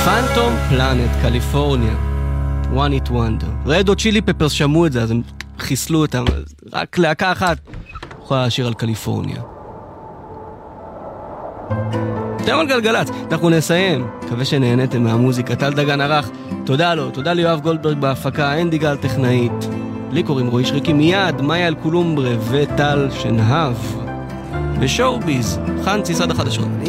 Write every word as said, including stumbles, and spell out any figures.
פנטום פלנט, קליפורניה. One It Wonder. רד או צ'ילי פפרס שמעו את זה, אז הם חיסלו אותם. רק להקה אחת יכולה לשיר על קליפורניה. אתם על גלגלץ, אנחנו נסיים. מקווה שנהנתם מהמוזיקה. טל דגן ערך, תודה לו, תודה ליואב גולדברג בהפקה, אנדי גל טכנאית. לי קוראים רועי שריקי, מיד מאיה אלקולומברה וטל שנהב. בשורביז, חן ציסד החדשות.